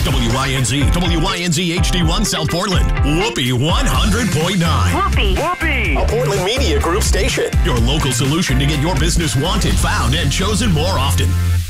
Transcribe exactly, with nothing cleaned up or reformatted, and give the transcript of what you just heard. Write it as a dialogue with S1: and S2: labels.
S1: W Y N Z, W Y N Z H D one South Portland, Whoopee one hundred point nine.
S2: Whoopee, Whoopee,
S1: a Portland Media Group station. Your local solution to get your business wanted, found, and chosen more often.